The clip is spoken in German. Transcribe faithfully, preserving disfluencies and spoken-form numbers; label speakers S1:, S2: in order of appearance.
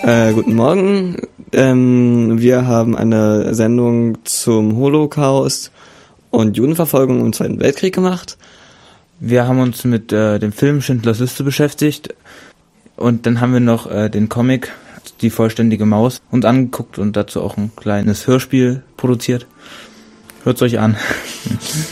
S1: Äh, guten Morgen. Ähm, wir haben eine Sendung zum Holocaust und Judenverfolgung im Zweiten Weltkrieg gemacht.
S2: Wir haben uns mit äh, dem Film Schindlers Liste beschäftigt und dann haben wir noch äh, den Comic Die vollständige Maus uns angeguckt und dazu auch ein kleines Hörspiel produziert. Hört's euch an.